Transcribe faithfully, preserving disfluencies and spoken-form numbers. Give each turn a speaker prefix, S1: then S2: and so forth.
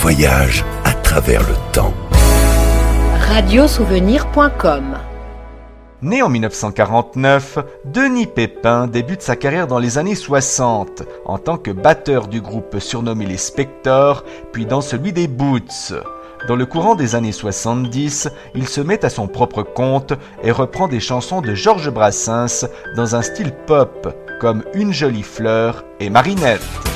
S1: voyage à travers le temps.
S2: radiosouvenir point com.
S3: Né en dix-neuf cent quarante-neuf, Denis Pépin débute sa carrière dans les années soixante en tant que batteur du groupe surnommé les Spectors, puis dans celui des Boots. Dans le courant des années soixante-dix, il se met à son propre compte et reprend des chansons de Georges Brassens dans un style pop, comme Une jolie fleur et Marinette.